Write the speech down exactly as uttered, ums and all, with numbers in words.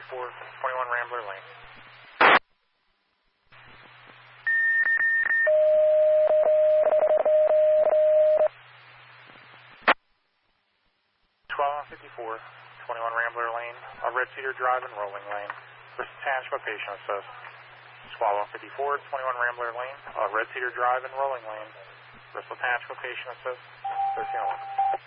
fifty-four, twenty-one Rambler Lane. twelve one fifty-four, twenty-one Rambler Lane, a Red Cedar Drive and Rolling Lane. Bristol Township Patient Assist. Squad one fifty-four, twenty-one Rambler Lane, uh, Red Cedar Drive and Rolling Lane. Bristol Township Patient Assist. thirteen oh one.